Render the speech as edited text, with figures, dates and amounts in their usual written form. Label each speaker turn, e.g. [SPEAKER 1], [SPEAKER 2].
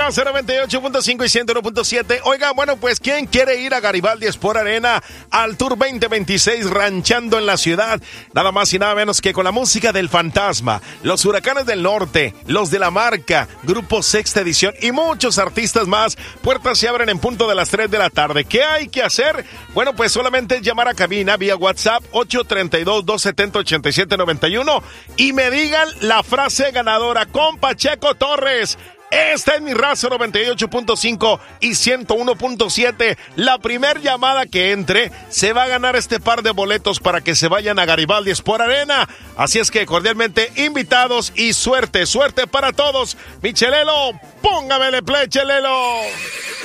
[SPEAKER 1] Raza 98.5 y 101.7. Oiga, bueno, pues, ¿quién quiere ir a Garibaldi Sport Arena al Tour 2026 ranchando en la ciudad? Nada más y nada menos que con la música del Fantasma, los Huracanes del Norte, los de La Marca, Grupo Sexta Edición y muchos artistas más. Puertas se abren en punto de las 3 de la tarde. ¿Qué hay que hacer? Bueno, pues solamente llamar a cabina vía WhatsApp 832-270-8791 y me digan la frase ganadora con Pacheco Torres. Esta es mi Raza 98.5 y 101.7. La primer llamada que entre se va a ganar este par de boletos para que se vayan a Garibaldi Sport Arena. Así es que cordialmente invitados y suerte para todos. Mi Chelelo, póngamele play, Chelelo.